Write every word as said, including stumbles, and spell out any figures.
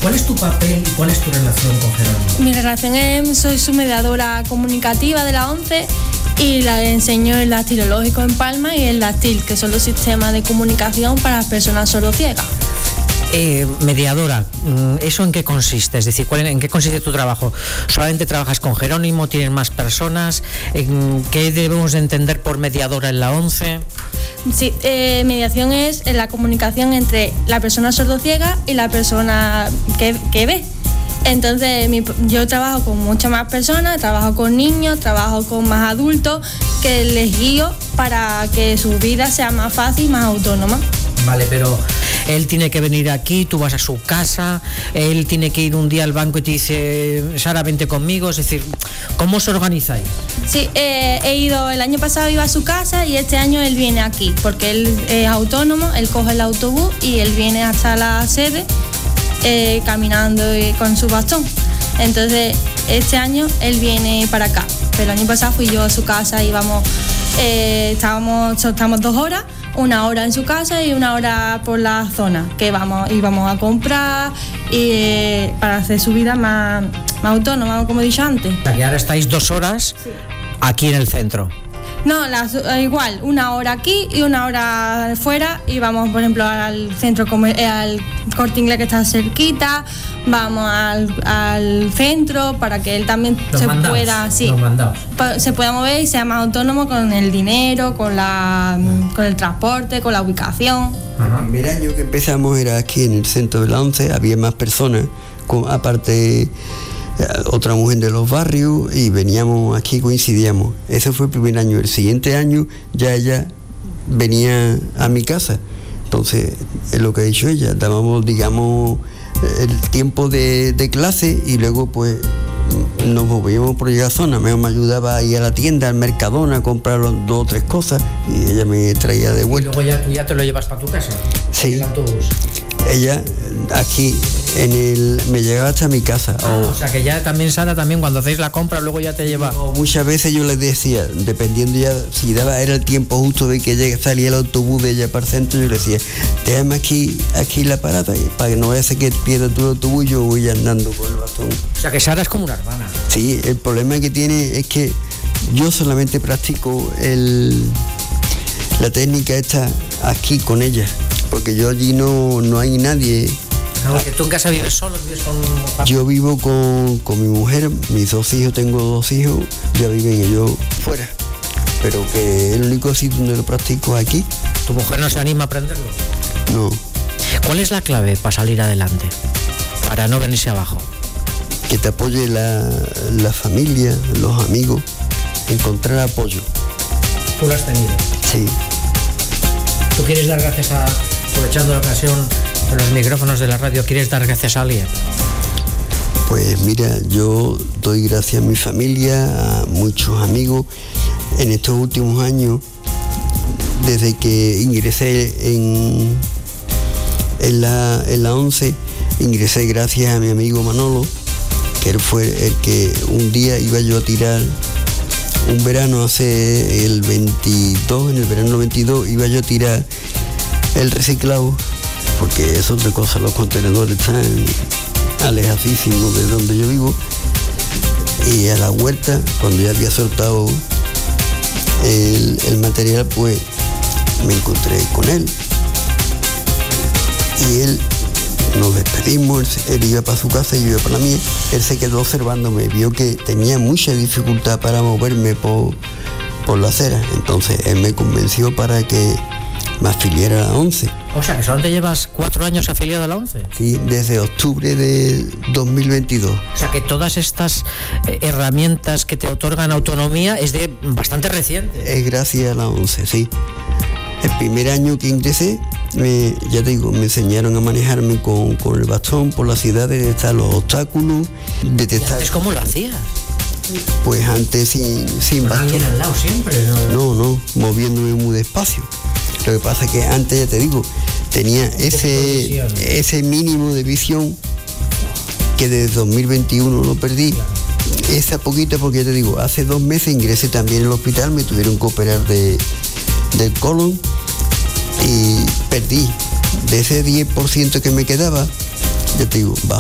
¿Cuál es tu papel y cuál es tu relación con Jerónimo? Mi relación es, soy su mediadora comunicativa de la ONCE y la enseño el dactilológico en Palma y el dactil, que son los sistemas de comunicación para las personas sordociegas. Eh, mediadora, ¿eso en qué consiste? Es decir, ¿cuál, ¿en qué consiste tu trabajo? ¿Solamente trabajas con Jerónimo? ¿Tienes más personas? ¿Qué debemos de entender por mediadora en la ONCE? Sí, eh, mediación es la comunicación entre la persona sordociega y la persona que, que ve. Entonces mi, yo trabajo con muchas más personas, trabajo con niños, trabajo con más adultos, que les guío para que su vida sea más fácil y más autónoma. Vale, pero él tiene que venir aquí, tú vas a su casa, él tiene que ir un día al banco y te dice, Sara, vente conmigo, es decir, ¿cómo os organizáis? Sí, eh, he ido, el año pasado iba a su casa y este año él viene aquí, porque él es autónomo, él coge el autobús y él viene hasta la sede eh, caminando y con su bastón. Entonces, este año él viene para acá, pero el año pasado fui yo a su casa y íbamos, eh, estábamos, estamos dos horas, una hora en su casa y una hora por la zona, que vamos, íbamos a comprar y, eh, para hacer su vida más, más autónoma, como he dicho antes. O sea, que ahora estáis dos horas sí. Aquí en el centro. No, las, igual, una hora aquí y una hora fuera y vamos, por ejemplo, al centro, al Corte Inglés que está cerquita, vamos al, al centro para que él también los se mandados, pueda, sí, se pueda mover y sea más autónomo con el dinero, con la, con el transporte, con la ubicación. El primer año que empezamos era aquí en el centro de la ONCE, había más personas, con, aparte otra mujer de los barrios, y veníamos aquí, coincidíamos. Ese fue el primer año. El siguiente año ya ella venía a mi casa. Entonces, es lo que ha dicho ella, dábamos, digamos, el tiempo de, de clase y luego pues nos movíamos por la zona. Me, me ayudaba a ir a la tienda, al Mercadona, a comprar dos o tres cosas y ella me traía de vuelta. ¿Y luego ya, tú ya te lo llevas para tu casa? Sí. ¿En el autobús? Ella aquí en el me llegaba hasta mi casa. Ah, o, o sea que ya también Sara, también cuando hacéis la compra luego ya te lleva. O muchas veces yo les decía, dependiendo ya si daba era el tiempo justo de que llegue, salía el autobús de ella para el centro, yo le decía, déjame aquí aquí la parada para que no vaya a ser que pierda tu autobús, yo voy andando con el bastón. O sea que Sara es como una hermana. Sí, el problema que tiene es que yo solamente practico el la técnica esta aquí con ella, porque yo allí no, no hay nadie. No, porque tú en casa vives solo, vives con... Yo vivo con, con mi mujer, mis dos hijos, tengo dos hijos, ya viven ellos fuera, pero que el único sitio donde lo practico es aquí. ¿Tu mujer no se anima a aprenderlo? No. ¿Cuál es la clave para salir adelante, para no venirse abajo? Que te apoye la, la familia, los amigos, encontrar apoyo. ¿Tú lo has tenido? Sí. ¿Tú quieres dar gracias a, aprovechando la ocasión con los micrófonos de la radio, quieres dar gracias a alguien? Pues mira, yo doy gracias a mi familia, a muchos amigos. En estos últimos años, desde que ingresé en, en, la, en la ONCE, ingresé gracias a mi amigo Manolo, que él fue el que un día iba yo a tirar, un verano hace el veintidós, en el verano veintidós, iba yo a tirar el reciclado, porque es otra cosa, los contenedores están alejadísimos de donde yo vivo, y a la huerta, cuando ya había soltado el, el material, pues me encontré con él y él nos despedimos, él iba para su casa y yo iba para la mía. Él se quedó observándome, vio que tenía mucha dificultad para moverme por, por la acera, entonces él me convenció para que me afiliara a la ONCE. O sea, que solo te llevas cuatro años afiliado a la ONCE. Sí, desde octubre de dos mil veintidós. O sea, que todas estas eh, herramientas que te otorgan autonomía es de bastante reciente. Es gracias a la ONCE, sí. El primer año que ingresé, me, ya te digo, me enseñaron a manejarme con, con el bastón por las ciudades, detectar los obstáculos, detectar... ¿Y antes cómo lo hacías? Pues antes sin, sin bastón. ¿Alguien al lado siempre? No, no, no, moviéndome muy despacio. Lo que pasa es que antes, ya te digo, tenía ese, ese mínimo de visión que desde dos mil veintiuno lo perdí. Esa poquita, porque ya te digo, hace dos meses ingresé también al hospital, me tuvieron que operar de, del colon y perdí de ese diez por ciento que me quedaba, ya te digo, bajó